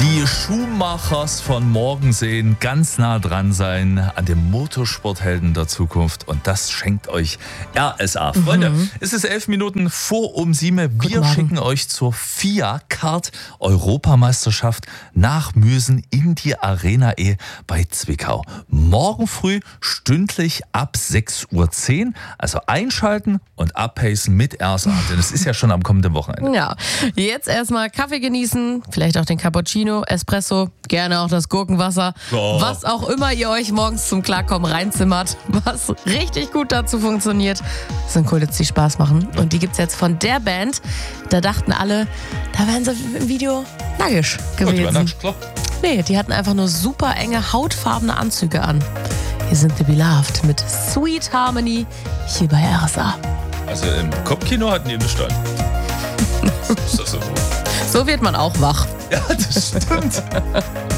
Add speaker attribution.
Speaker 1: Die Schuhmachers von morgen sehen, ganz nah dran sein an dem Motorsporthelden der Zukunft. Und das schenkt euch RSA. Freunde, es ist 11 Minuten vor um 7. Wir schicken euch zur FIA-Kart-Europameisterschaft nach Müsen in die Arena E bei Zwickau. Morgen früh stündlich ab 6:10 Uhr. Also einschalten und abpacen mit RSA. Denn es ist ja schon am kommenden Wochenende.
Speaker 2: Ja, jetzt erstmal Kaffee genießen, vielleicht auch den Cappuccino, Espresso, gerne auch das Gurkenwasser.
Speaker 1: Oh.
Speaker 2: Was auch immer ihr euch morgens zum Klarkommen reinzimmert, was richtig gut dazu funktioniert, sind Coolits, die Spaß machen. Und die gibt's jetzt von der Band. Da dachten alle, da wären sie im Video nackig gewesen. Nee, die hatten einfach nur super enge, hautfarbene Anzüge an. Hier sind The Beloved mit Sweet Harmony hier bei RSA.
Speaker 1: Also im Kopfkino hatten die nichts an. Ist das so?
Speaker 2: So wird man auch wach.
Speaker 1: Ja, das stimmt.